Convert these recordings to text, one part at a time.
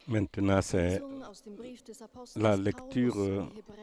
Maintenant, c'est la lecture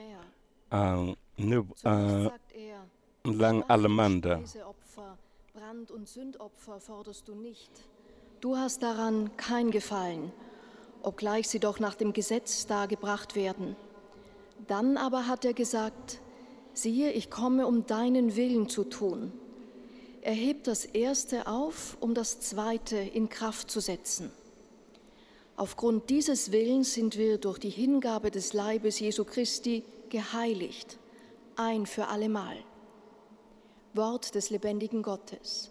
en langue allemande. Brand- und Sündopfer forderst du nicht. Du hast daran kein Gefallen, obgleich sie doch nach dem Gesetz dargebracht werden. Dann aber hat er gesagt, siehe, ich komme, um deinen Willen zu tun. Er hebt das Erste auf, um das Zweite in Kraft zu setzen. Aufgrund dieses Willens sind wir durch die Hingabe des Leibes Jesu Christi geheiligt, ein für allemal. Wort des lebendigen Gottes.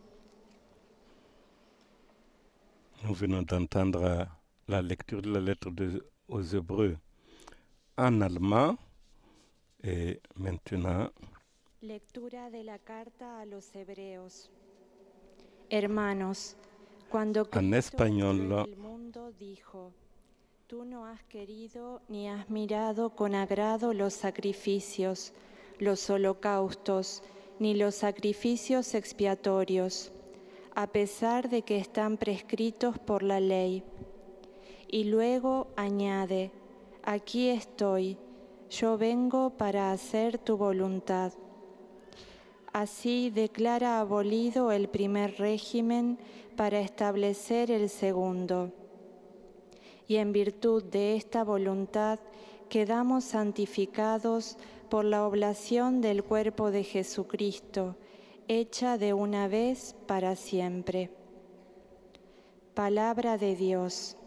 Nous venons d'entendre la lecture de la lettre aux Hébreux en allemand et maintenant lectura de la carta a los Hebreos. Hermanos, cuando Cristo entró en el mundo dijo: Tú no has querido ni has mirado con agrado los sacrificios, los holocaustos, ni los sacrificios expiatorios, a pesar de que están prescritos por la ley. Y luego añade: Aquí estoy, yo vengo para hacer tu voluntad. Así declara abolido el primer régimen para establecer el segundo. Y en virtud de esta voluntad quedamos santificados por la oblación del cuerpo de Jesucristo, hecha de una vez para siempre. Palabra de Dios.